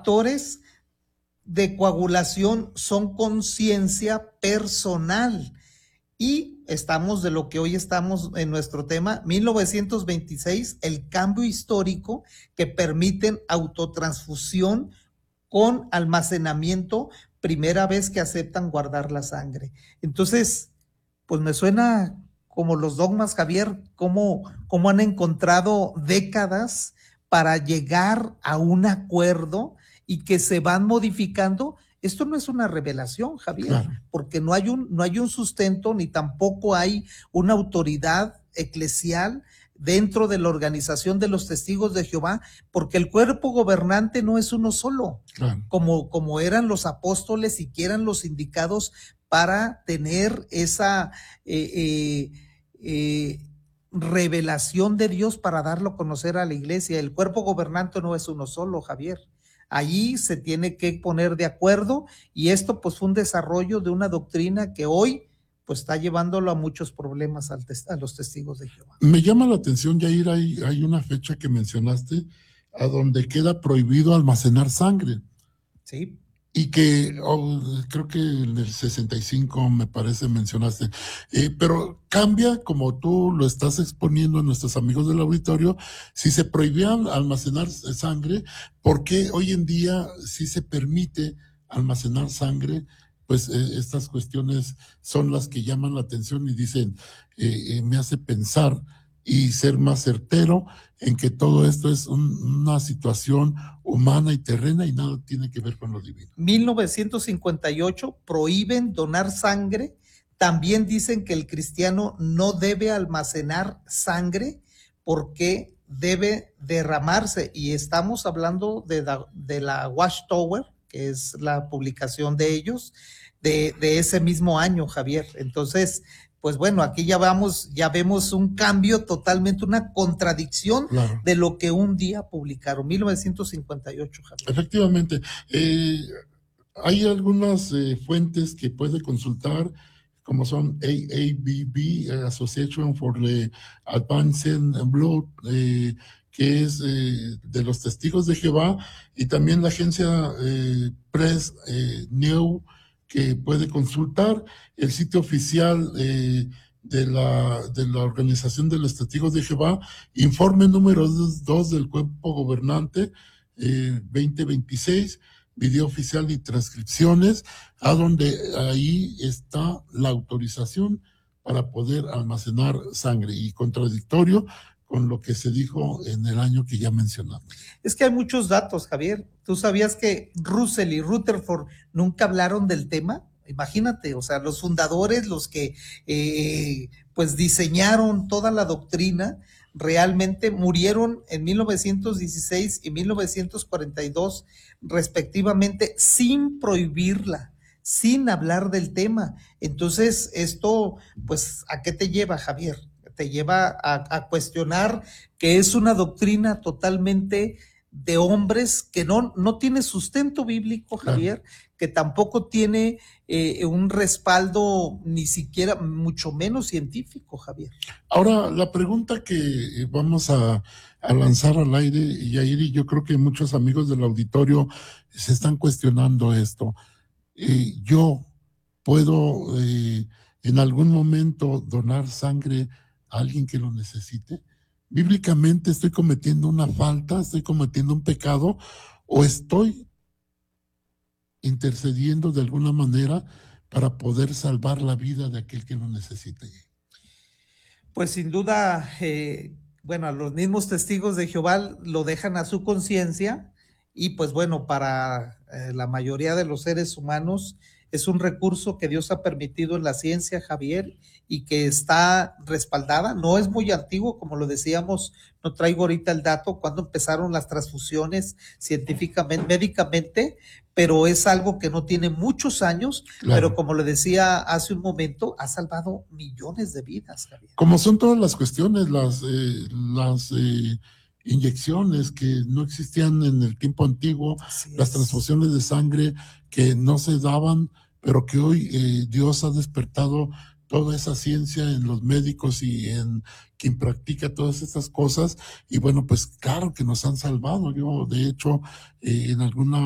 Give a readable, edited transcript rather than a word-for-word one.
factores de coagulación son conciencia personal. Y estamos de lo que hoy estamos en nuestro tema, 1926, el cambio histórico que permiten autotransfusión con almacenamiento, primera vez que aceptan guardar la sangre. Entonces, pues me suena como los dogmas, Javier, cómo han encontrado décadas para llegar a un acuerdo y que se van modificando. Esto no es una revelación, Javier, claro, porque no hay un sustento, ni tampoco hay una autoridad eclesial dentro de la organización de los testigos de Jehová, porque el cuerpo gobernante no es uno solo, claro, como eran los apóstoles y que eran los indicados para tener esa revelación de Dios para darlo a conocer a la iglesia. El cuerpo gobernante no es uno solo, Javier. Allí se tiene que poner de acuerdo, y esto pues fue un desarrollo de una doctrina que hoy pues está llevándolo a muchos problemas a los testigos de Jehová. Me llama la atención, Yair, hay una fecha que mencionaste a donde queda prohibido almacenar sangre. Sí. Y que creo que en el 65 me parece mencionaste, pero cambia como tú lo estás exponiendo a nuestros amigos del auditorio, si se prohibía almacenar sangre, ¿por qué hoy en día sí se permite almacenar sangre? Pues estas cuestiones son las que llaman la atención y dicen, me hace pensar y ser más certero en que todo esto es una situación humana y terrena y nada tiene que ver con lo divino. 1958 prohíben donar sangre. También dicen que el cristiano no debe almacenar sangre porque debe derramarse, y estamos hablando de la Watchtower, que es la publicación de ellos, de ese mismo año, Javier. Entonces, pues bueno, aquí ya vemos un cambio totalmente, una contradicción, claro, de lo que un día publicaron, 1958, Javier. Efectivamente, hay algunas fuentes que puede consultar, como son AABB, Association for the Advancing Blood, que es de los Testigos de Jehová, y también la agencia Press New, que puede consultar el sitio oficial de la Organización de los Testigos de Jehová, informe número 2 del cuerpo gobernante 2026, video oficial y transcripciones, a donde ahí está la autorización para poder almacenar sangre, y contradictorio con lo que se dijo en el año que ya mencionamos. Es que hay muchos datos, Javier. ¿Tú sabías que Russell y Rutherford nunca hablaron del tema? Imagínate, o sea, los fundadores, los que pues diseñaron toda la doctrina, realmente murieron en 1916 y 1942 respectivamente, sin prohibirla, sin hablar del tema. Entonces, esto, pues, ¿a qué te lleva, Javier? Te lleva a cuestionar que es una doctrina totalmente de hombres que no tiene sustento bíblico, Javier, claro, que tampoco tiene un respaldo ni siquiera, mucho menos científico, Javier. Ahora, la pregunta que vamos a lanzar al aire, Yair, y yo creo que muchos amigos del auditorio se están cuestionando esto. ¿Yo puedo en algún momento donar sangre a alguien que lo necesite? Bíblicamente, ¿estoy cometiendo una falta? ¿Estoy cometiendo un pecado? ¿O estoy intercediendo de alguna manera para poder salvar la vida de aquel que lo necesita? Pues sin duda, bueno, a los mismos testigos de Jehová lo dejan a su conciencia, y pues bueno, para la mayoría de los seres humanos es un recurso que Dios ha permitido en la ciencia, Javier, y que está respaldada. No es muy antiguo, como lo decíamos, no traigo ahorita el dato, cuando empezaron las transfusiones científicamente, médicamente, pero es algo que no tiene muchos años, claro, pero como le decía hace un momento, ha salvado millones de vidas, Javier. Como son todas las cuestiones, las inyecciones que no existían en el tiempo antiguo, las transfusiones de sangre que no se daban, pero que hoy Dios ha despertado toda esa ciencia en los médicos y en quien practica todas estas cosas, y bueno, pues claro que nos han salvado. Yo, de hecho, en alguna